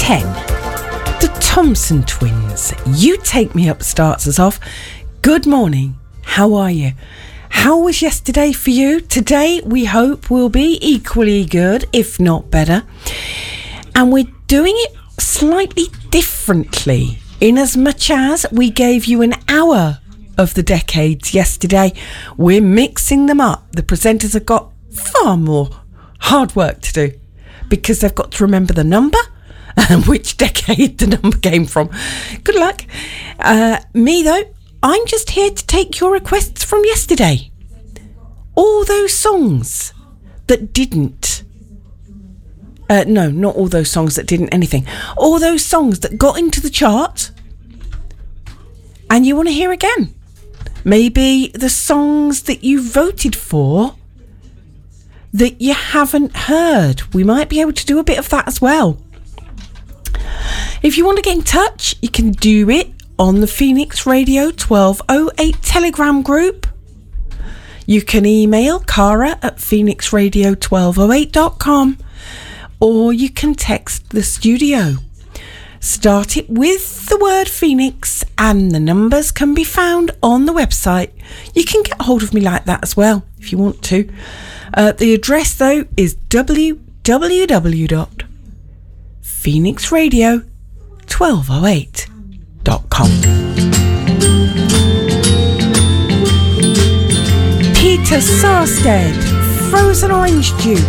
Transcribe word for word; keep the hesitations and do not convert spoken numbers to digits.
ten. The Thompson Twins, You Take Me Up, starts us off. Good morning. How are you? How was yesterday for you? Today, we hope, will be equally good, if not better. And we're doing it slightly differently, in as much as we gave you an hour of the decades yesterday. We're mixing them up. The presenters have got far more hard work to do because they've got to remember the number and which decade the number came from. Good luck. Uh, me, though, I'm just here to take your requests from yesterday. All those songs that didn't. Uh, no, not all those songs that didn't anything. All those songs that got into the chart and you want to hear again. Maybe the songs that you voted for that you haven't heard. We might be able to do a bit of that as well. If you want to get in touch, you can do it on the Phoenix Radio twelve oh eight Telegram group. You can email Cara at phoenix radio twelve oh eight dot com, or you can text the studio. Start it with the word Phoenix, and the numbers can be found on the website. You can get hold of me like that as well if you want to. Uh, the address, though, is w w w dot phoenix radio twelve oh eight dot com. Peter Sarstedt, Frozen Orange Juice.